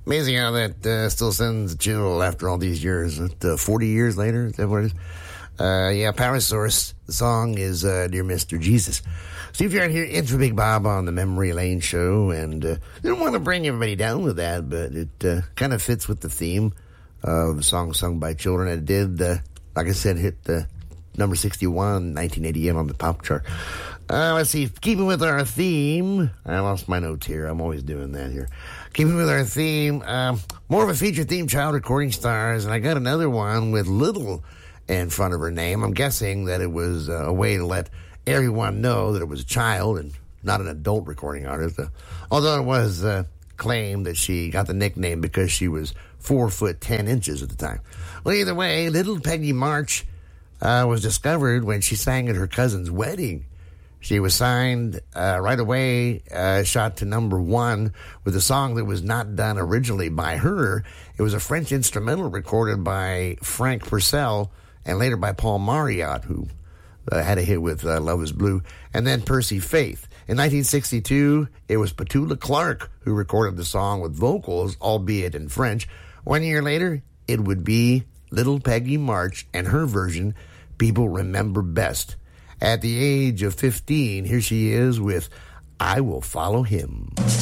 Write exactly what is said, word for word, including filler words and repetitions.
Amazing how that uh, still sends a chill after all these years. Uh, forty years later, is that what it is? Uh, yeah, Power Source. The song is uh, Dear Mister Jesus. Steve Jarrett here, in for Big Bob on the Memory Lane Show. And uh, I didn't want to bring everybody down with that, but it uh, kind of fits with the theme of the song sung by children. It did, uh, like I said, hit the number sixty-one, nineteen eighty-eight on the pop chart. Uh, let's see. Keeping with our theme. I lost my notes here. I'm always doing that here. Keeping with our theme. Um, more of a feature theme, child recording stars. And I got another one with Little in front of her name. I'm guessing that it was uh, a way to let everyone know that it was a child and not an adult recording artist. Uh, although it was uh, claimed that she got the nickname because she was four foot ten inches at the time. Well, either way, Little Peggy March uh, was discovered when she sang at her cousin's wedding. She was signed uh, right away, uh, shot to number one with a song that was not done originally by her. It was a French instrumental recorded by Frank Purcell and later by Paul Marriott, who uh, had a hit with uh, Love is Blue, and then Percy Faith. In nineteen sixty-two, it was Petula Clark who recorded the song with vocals, albeit in French. One year later, it would be Little Peggy March and her version, People Remember Best. At the age of fifteen, here she is with I Will Follow Him.